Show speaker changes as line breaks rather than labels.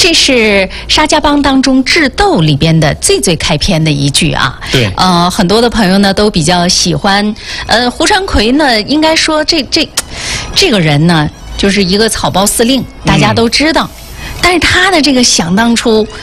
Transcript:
这是沙家浜当中智斗里边的最开篇的一句啊。
对。
很多的朋友呢都比较喜欢。胡传魁呢，应该说这个人呢，就是一个草包司令，大家都知道。但是他的这个想当初